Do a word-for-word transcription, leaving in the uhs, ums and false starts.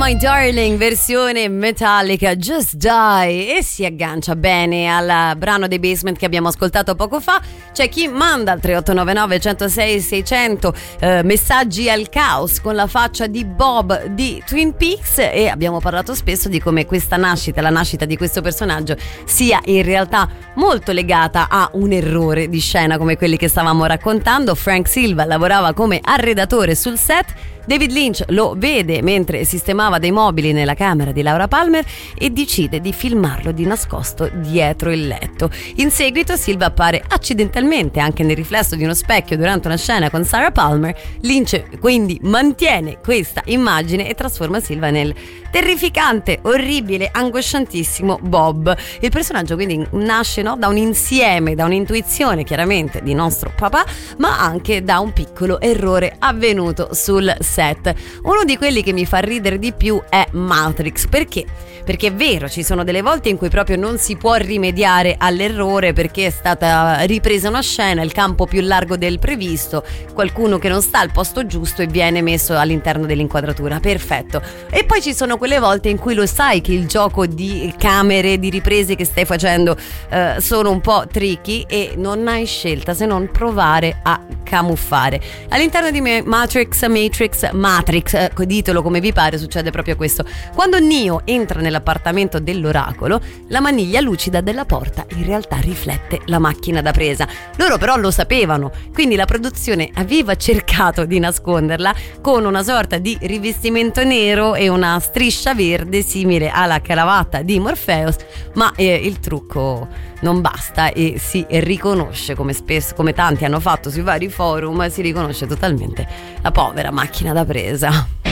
My Darling, versione Metallica, Just Die, e si aggancia bene al brano dei Basement che abbiamo ascoltato poco fa. C'è chi manda al tre otto nove nove uno zero sei sei zero zero eh, messaggi al caos con la faccia di Bob di Twin Peaks, e abbiamo parlato spesso di come questa nascita, la nascita di questo personaggio sia in realtà molto legata a un errore di scena come quelli che stavamo raccontando. Frank Silva lavorava come arredatore sul set, David Lynch lo vede mentre sistemava dei mobili nella camera di Laura Palmer e decide di filmarlo di nascosto dietro il letto. In seguito Silva appare accidentalmente anche nel riflesso di uno specchio durante una scena con Sarah Palmer. Lynch quindi mantiene questa immagine e trasforma Silva nel terrificante, orribile, angosciantissimo Bob. Il personaggio quindi nasce, no, da un insieme, da un'intuizione chiaramente di nostro papà, ma anche da un piccolo errore avvenuto sul set. Uno di quelli che mi fa ridere di più è Matrix. Perché? Perché è vero, ci sono delle volte in cui proprio non si può rimediare all'errore perché è stata ripresa una scena, il campo più largo del previsto, qualcuno che non sta al posto giusto e viene messo all'interno dell'inquadratura. Perfetto. E poi ci sono quelle volte in cui lo sai che il gioco di camere, di riprese che stai facendo eh, sono un po' tricky e non hai scelta se non provare a camuffare. All'interno di Matrix, Matrix, Matrix, eh, ditelo come vi pare, succede proprio questo. Quando Neo entra nell'appartamento dell'oracolo, la maniglia lucida della porta in realtà riflette la macchina da presa. Loro però lo sapevano, quindi la produzione aveva cercato di nasconderla con una sorta di rivestimento nero e una striscia verde simile alla cravatta di Morpheus, ma eh, il trucco non basta e si riconosce, come spesso, come tanti hanno fatto sui vari forum, si riconosce totalmente la povera macchina da presa.